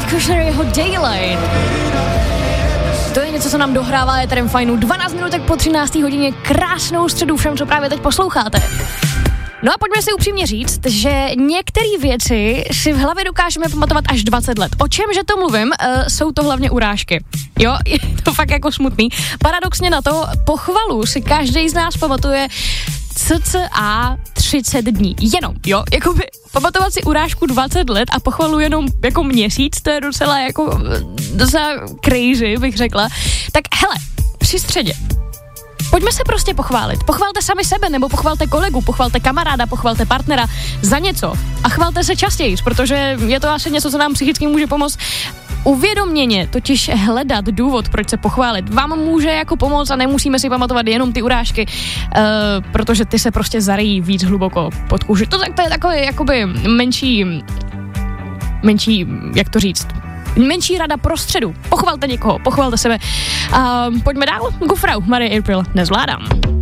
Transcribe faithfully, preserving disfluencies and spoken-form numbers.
Kushner's Daylight. To je něco, co nám dohrává éterem Fajnu. dvanáct minutek po třinácté hodině, krásnou středu všem, co právě teď posloucháte. No a pojďme si upřímně říct, že některé věci si v hlavě dokážeme pamatovat až dvacet let. O čem, že to mluvím, uh, jsou to hlavně urážky. Jo, je to fakt jako smutný. Paradoxně na to pochvalu si každý z nás pamatuje cca třicet dní. Jenom, jo, jakoby pamatovat si urážku dvacet let a pochvalu jenom jako měsíc, to je docela jako docela crazy, bych řekla. Tak hele, při středě. Pojďme se prostě pochválit. Pochválte sami sebe, nebo pochválte kolegu, pochválte kamaráda, pochválte partnera za něco. A chválte se častěji, protože je to asi něco, co nám psychicky může pomoct. Uvědoměně totiž hledat důvod, proč se pochválit, vám může jako pomoct a nemusíme si pamatovat jenom ty urážky, uh, protože ty se prostě zaryjí víc hluboko pod kůži. To, to je takové jakoby menší, menší, jak to říct, menší rada pro středu. Pochvalte někoho, pochvalte sebe. Uh, pojďme dál. Gufrau, Marie April, nezvládám.